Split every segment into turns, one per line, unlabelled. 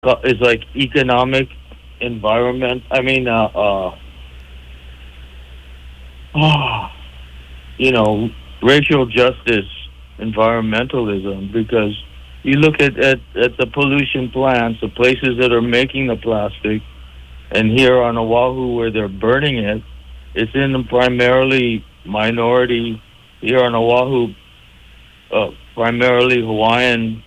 is like economic environment. I mean, oh, you know, racial justice, environmentalism, because you look at the pollution plants, the places that are making the plastic, and here on Oahu where they're burning it, it's in the primarily minority, here on Oahu, primarily Hawaiian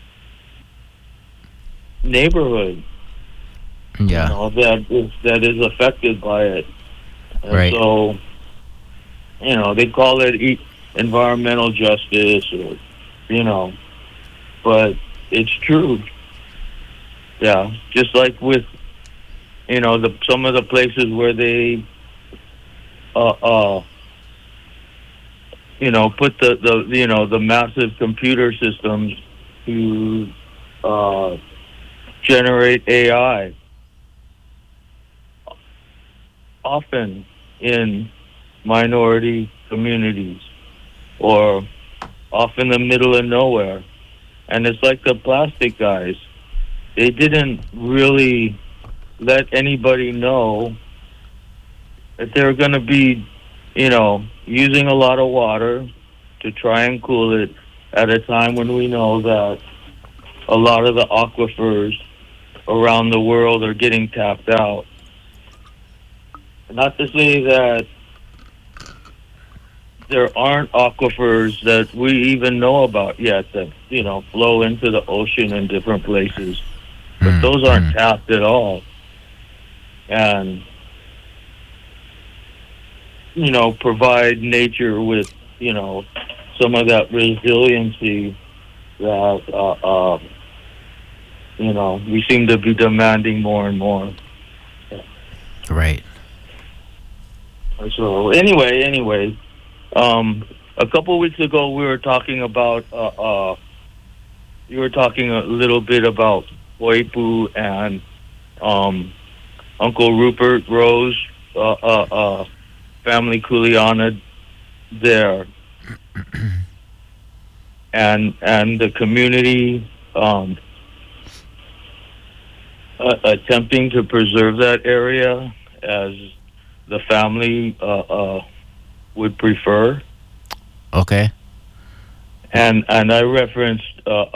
neighborhood,
Yeah.
that is affected by it. And
Right.
so, they call it environmental justice, or, you know, but it's true. Yeah, just like with, some of the places where they, uh, uh, put the massive computer systems to uh, generate AI, often in minority communities or off in the middle of nowhere. And it's like the plastic guys. They didn't really let anybody know that they're going to be, using a lot of water to try and cool it at a time when we know that a lot of the aquifers around the world are getting tapped out. Not to say that there aren't aquifers that we even know about yet that, flow into the ocean in different places. But those aren't tapped at all. And, provide nature with, some of that resiliency that, we seem to be demanding more and more.
Right.
So anyway, a couple of weeks ago we were talking about, you were talking a little bit about Poipu and Uncle Rupert Rose, family Kuleana there, and the community attempting to preserve that area as the family would prefer.
Okay.
And I referenced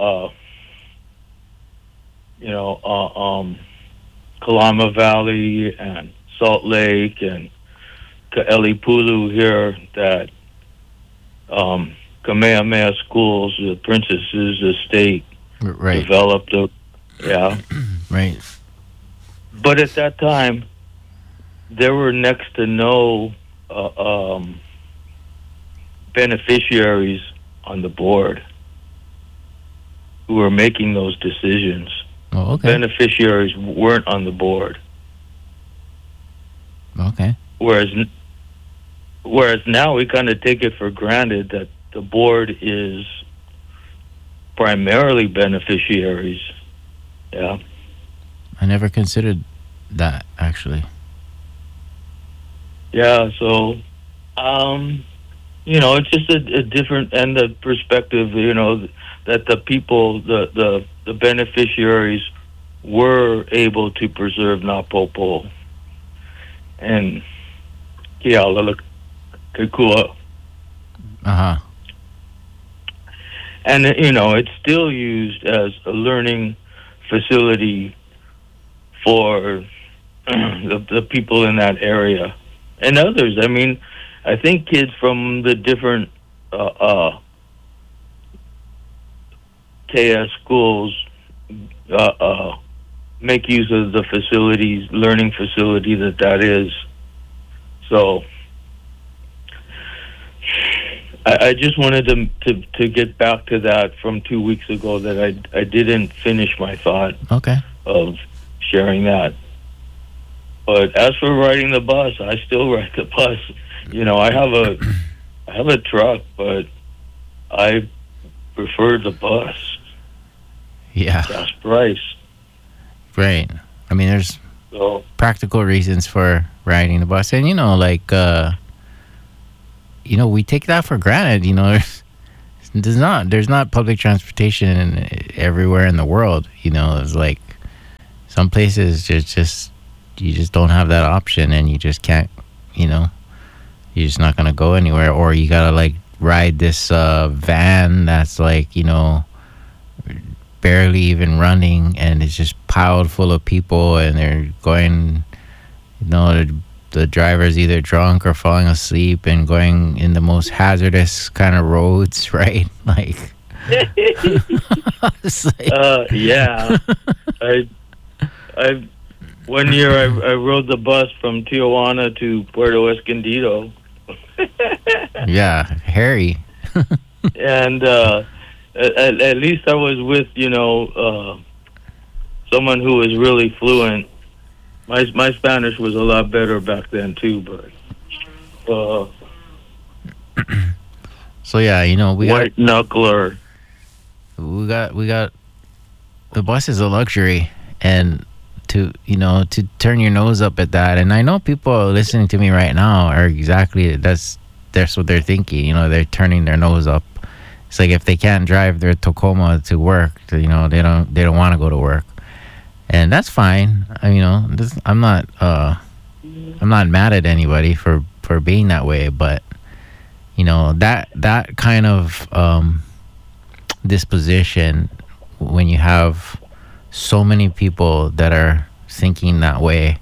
Kalama Valley and Salt Lake and Ka'elipulu here that Kamehameha Schools, the Princess's Estate,
Right.
developed. Yeah.
Right.
But at that time, there were next to no beneficiaries on the board who were making those decisions.
Oh, okay.
Beneficiaries weren't on the board.
Okay.
Whereas now we kind of take it for granted that the board is primarily beneficiaries. Yeah.
I never considered that, actually.
Yeah, so, it's just a different end of perspective, that the people, the beneficiaries were able to preserve Napopo and Kealalakekua.
Uh-huh.
And, it's still used as a learning facility for the people in that area and others. I mean, I think kids from the different KS schools make use of the facilities, learning facility that is. So I just wanted to get back to that from 2 weeks ago that I didn't finish my thought
Okay.
of sharing that. But as for riding the bus, I still ride the bus. I have a truck, but I prefer the bus.
Yeah.
Gas price.
Right. I mean, there's
So
practical reasons for riding the bus. And, we take that for granted. There's not public transportation everywhere in the world. It's like Some places just you just don't have that option, and you just can't. You're just not gonna go anywhere, or you gotta like ride this van that's like barely even running, and it's just piled full of people, and they're going. The driver's either drunk or falling asleep and going in the most hazardous kind of roads, right? Like, it's like
yeah. I one year I rode the bus from Tijuana to Puerto Escondido.
yeah, hairy.
And at least I was with someone who was really fluent. My Spanish was a lot better back then too, but
so yeah, we
white knuckler.
We got the bus is a luxury, and to turn your nose up at that. And I know people listening to me right now are exactly that's what they're thinking. They're turning their nose up. It's like if they can't drive their Tacoma to work, they don't want to go to work. And that's fine. I'm not mad at anybody for being that way, but that kind of disposition, when you have so many people that are thinking that way,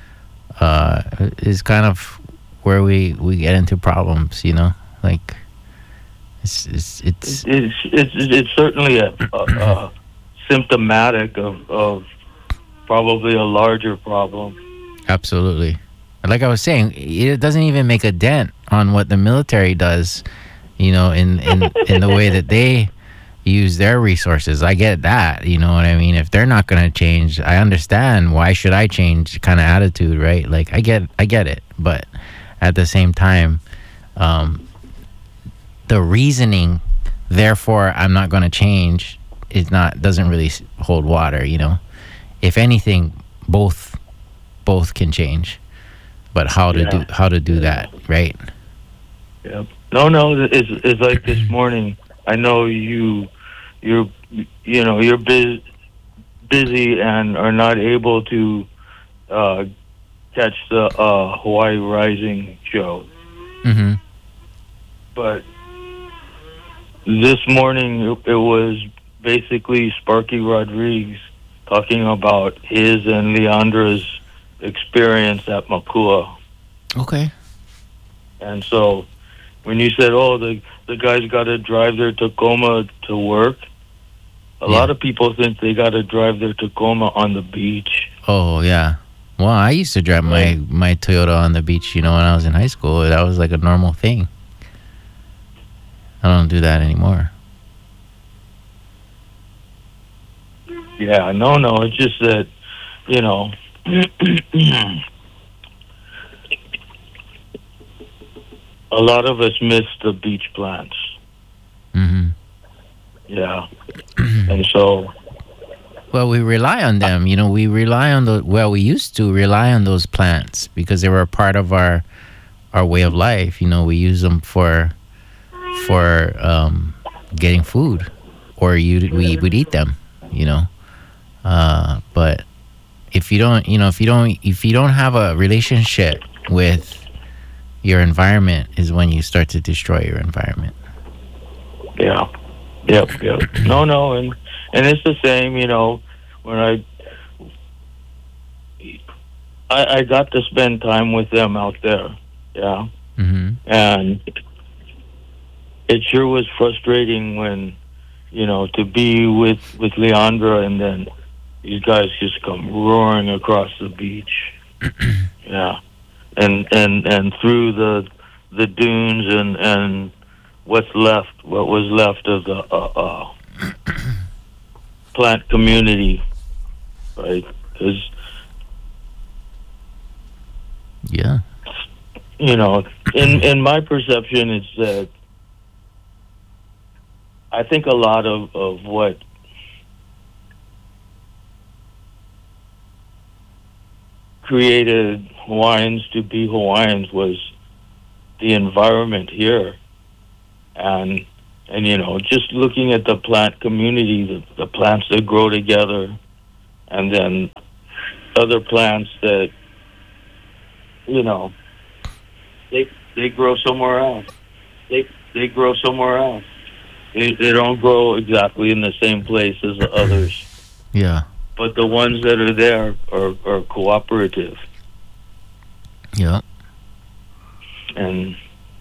is kind of where we get into problems. Like it's
certainly a symptomatic of probably a larger problem.
Absolutely. Like I was saying, it doesn't even make a dent on what the military does, in the way that they use their resources. I get that, you know what I mean? If they're not going to change, I understand why should I change kind of attitude, right? Like I get it, but at the same time, the reasoning, therefore I'm not going to change, doesn't really hold water, If anything, both can change, but how to do that, right?
Yeah. No. It's like this morning. I know you're busy and are not able to catch the Hawaii Rising show.
Mm-hmm.
But this morning it was basically Sparky Rodriguez talking about his and Leandra's experience at Makua.
Okay.
And so when you said, the guys got to drive their Tacoma to work, a lot of people think they got to drive their Tacoma on the beach.
Oh, yeah. Well, I used to drive my Toyota on the beach, when I was in high school. That was like a normal thing. I don't do that anymore.
Yeah, no, it's just that, a lot of us miss the beach plants.
Mm-hmm.
Yeah. And so...
Well, we rely on them. We rely on we used to rely on those plants because they were a part of our way of life. We use them for getting food, or we would eat them, but if you don't have a relationship with your environment, is when you start to destroy your environment.
Yeah. Yep. No, and it's the same, when I got to spend time with them out there. Yeah.
Mm-hmm.
And it sure was frustrating when, to be with Leandra, and then these guys just come roaring across the beach. Yeah. And through the dunes and what was left of the plant community, right? Because in my perception, it's that I think a lot of what created Hawaiians to be Hawaiians was the environment here, and just looking at the plant community, the plants that grow together, and then other plants that, you know, they grow somewhere else. They grow somewhere else. They don't grow exactly in the same place as the others.
Yeah.
But the ones that are there are cooperative.
Yeah.
And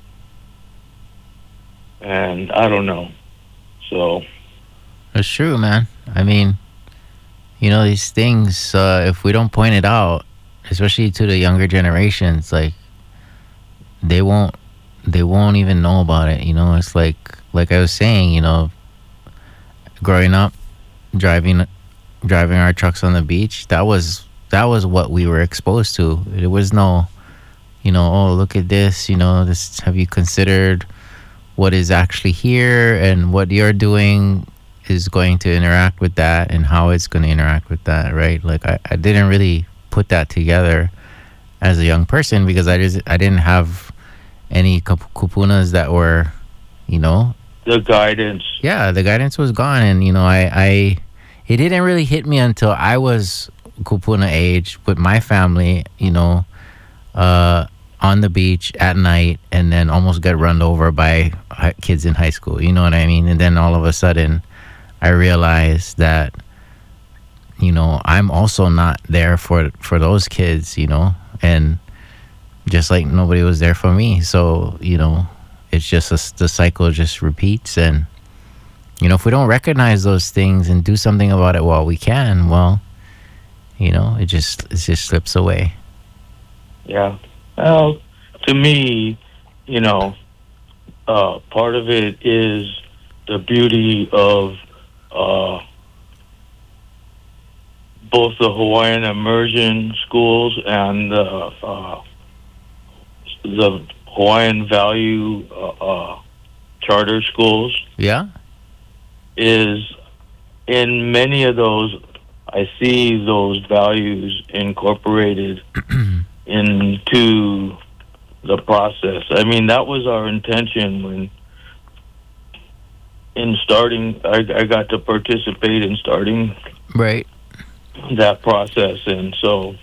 I don't know. So
That's true, man. I mean, you know, these things, if we don't point it out, especially to the younger generations, like they won't even know about it. You know, it's like I was saying, you know, growing up, driving our trucks on the beach, that was what we were exposed to. There was no, you know, oh, look at this, you know, this, have you considered what is actually here and what you're doing is going to interact with that and how it's going to interact with that, right? Like I didn't really put that together as a young person because I didn't have any kupunas that were, you know,
the guidance.
Yeah, the guidance was gone, and you know, it didn't really hit me until I was kupuna age with my family, you know, on the beach at night, and then almost got run over by kids in high school. You know what I mean? And then all of a sudden, I realized that, you know, I'm also not there for those kids, you know, and just like nobody was there for me. So, you know, it's just the cycle just repeats. And, you know, if we don't recognize those things and do something about it while we can, well, you know, it just slips away.
Yeah. Well, to me, you know, part of it is the beauty of both the Hawaiian immersion schools and the Hawaiian value charter schools.
Yeah.
Is in many of those, I see those values incorporated into the process. I mean, that was our intention when in starting, I got to participate in starting
right
that process. And so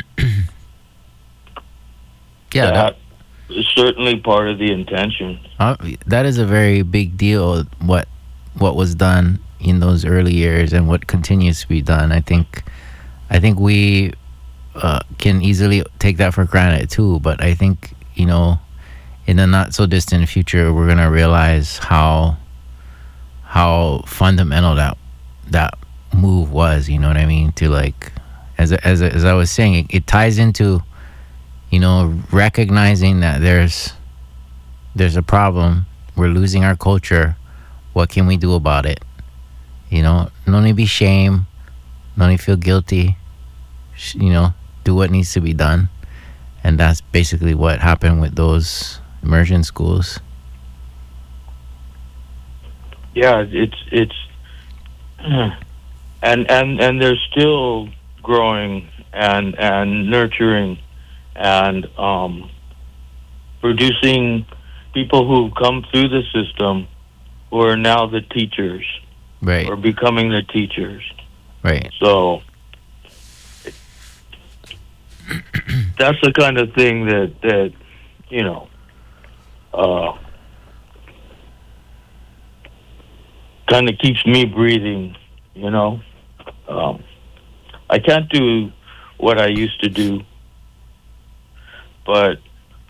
yeah,
that is certainly part of the intention.
That is a very big deal, what was done in those early years and what continues to be done. I think we can easily take that for granted too, but I think, you know, in the not so distant future, we're gonna realize how fundamental that move was. You know what I mean? To like, as I was saying, it ties into, you know, recognizing that there's a problem. We're losing our culture. What can we do about it? You know, no need to be shame, no need to feel guilty. You know, do what needs to be done. And that's basically what happened with those immersion schools.
Yeah, it's and they're still growing and nurturing and producing people who come through the system who are now the teachers,
right,
or becoming the teachers,
right.
So that's the kind of thing that you know, kind of keeps me breathing. You know, I can't do what I used to do, but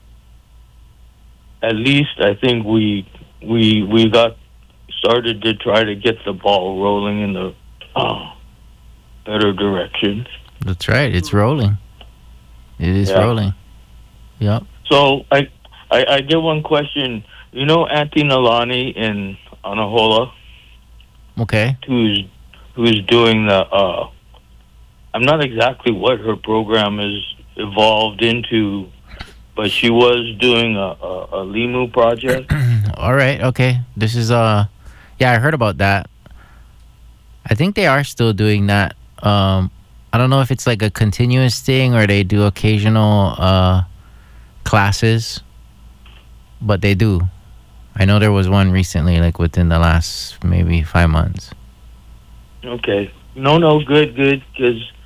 at least I think we got started to try to get the ball rolling in the better direction.
That's right. It's rolling. It is rolling. Yep.
So I get one question. You know Auntie Nalani in Anahola?
Okay.
Who's doing the I'm not exactly what her program is evolved into, but she was doing a Limu project.
All right. Okay. This is yeah, I heard about that. I think they are still doing that. I don't know if it's like a continuous thing or they do occasional classes, but they do. I know there was one recently, like within the last maybe 5 months.
Okay. No, good, because